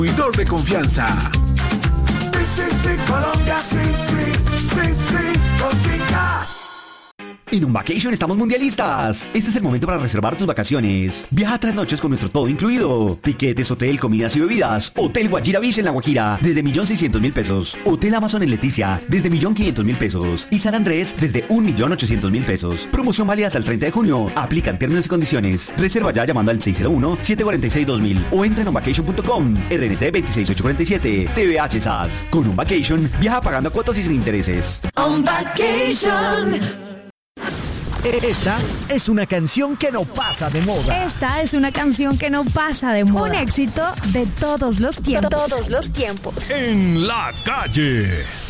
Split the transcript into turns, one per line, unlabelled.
Distribuidor de confianza.
Sí, Colombia, sí, consiga.
En Un Vacation estamos mundialistas. Este es el momento para reservar tus vacaciones. Viaja 3 noches con nuestro todo incluido. Tiquetes, hotel, comidas y bebidas. Hotel Guajira Beach en La Guajira, desde 1.600.000 pesos. Hotel Amazon en Leticia, desde 1.500.000 pesos. Y San Andrés, desde 1.800.000 pesos. Promoción válida hasta el 30 de junio. Aplican términos y condiciones. Reserva ya llamando al 601-746-2000 o entra en onvacation.com. RNT 26847. TVH SAS. Con Un Vacation, viaja pagando cuotas y sin intereses.
On Vacation.
Esta es una canción que no pasa de moda.
Esta es una canción que no pasa de moda. Un éxito de todos los tiempos.
Todos los tiempos.
En la calle.